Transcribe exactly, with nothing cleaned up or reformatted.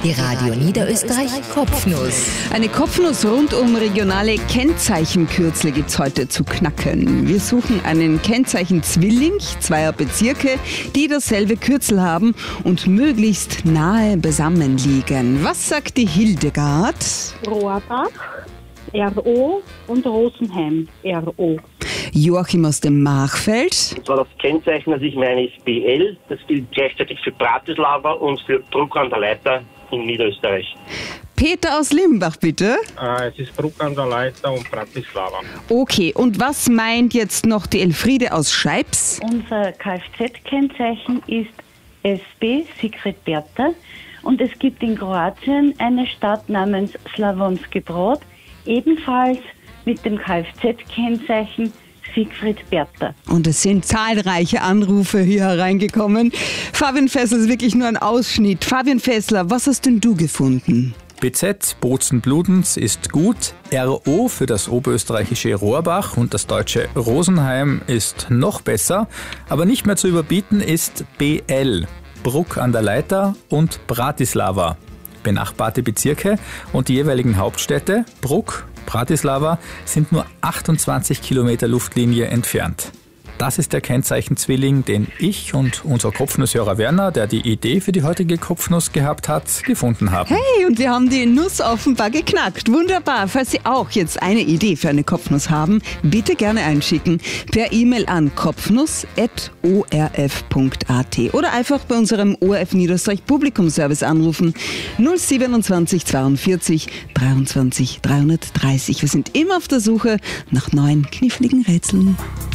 Die Radio Niederösterreich Kopfnuss. Eine Kopfnuss rund um regionale Kennzeichenkürzel gibt's heute zu knacken. Wir suchen einen Kennzeichenzwilling zweier Bezirke, die dasselbe Kürzel haben und möglichst nahe beisammen liegen. Was sagt die Hildegard? Rohrbach, R O und Rosenheim, R O. Joachim aus dem Machfeld. Und zwar das Kennzeichen, das ich meine, ist B L. Das gilt gleichzeitig für Bratislava und für Bruck an der Leiter in Niederösterreich. Peter aus Limbach, bitte. Äh, es ist Bruck an der Leiter und Bratislava. Okay, und was meint jetzt noch die Elfriede aus Scheibs? Unser Kfz-Kennzeichen ist S B, Sigrid Berta. Und es gibt in Kroatien eine Stadt namens Slavonski Brod, ebenfalls mit dem Kfz-Kennzeichen Siegfried Berta. Und es sind zahlreiche Anrufe hier hereingekommen. Fabian Fessler ist wirklich nur ein Ausschnitt. Fabian Fessler, was hast denn du gefunden? B Z Bozen-Bludenz ist gut. R O für das oberösterreichische Rohrbach und das deutsche Rosenheim ist noch besser. Aber nicht mehr zu überbieten ist B L. Bruck an der Leiter und Bratislava. Benachbarte Bezirke und die jeweiligen Hauptstädte Bruck, Bratislava sind nur achtundzwanzig Kilometer Luftlinie entfernt. Das ist der Kennzeichenzwilling, den ich und unser Kopfnusshörer Werner, der die Idee für die heutige Kopfnuss gehabt hat, gefunden haben. Hey, und wir haben die Nuss offenbar geknackt. Wunderbar. Falls Sie auch jetzt eine Idee für eine Kopfnuss haben, bitte gerne einschicken. Per E-Mail an kopfnuss at o r f punkt a t oder einfach bei unserem O R F Niederösterreich Publikumsservice anrufen. null siebenundzwanzig zweiundvierzig dreiundzwanzig dreihundertdreißig. Wir sind immer auf der Suche nach neuen kniffligen Rätseln.